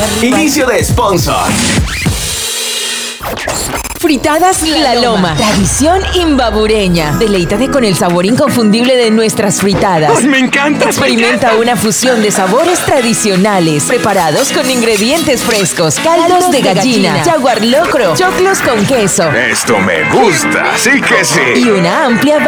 Inicio de sponsor. Fritadas La Loma. Tradición imbabureña. Deleítate con el sabor inconfundible de nuestras fritadas. ¡Ay, me encanta! Experimenta una fusión de sabores tradicionales, preparados con ingredientes frescos, caldos de gallina, jaguar locro, choclos con queso. Esto me gusta, sí que sí. Y una amplia